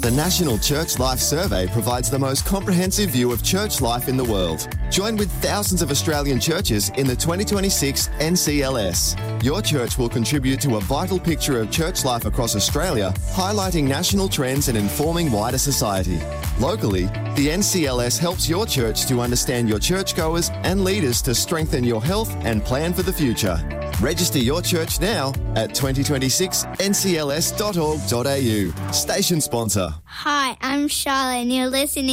The National Church Life Survey provides the most comprehensive view of church life in the world. Join with thousands of Australian churches in the 2026 NCLS. Your church will contribute to a vital picture of church life across Australia, highlighting national trends and informing wider society. Locally, the NCLS helps your church to understand your churchgoers and leaders to strengthen your health and plan for the future. Register your church now at 2026ncls.org.au. Station sponsor. Hi, I'm Charlotte and you're listening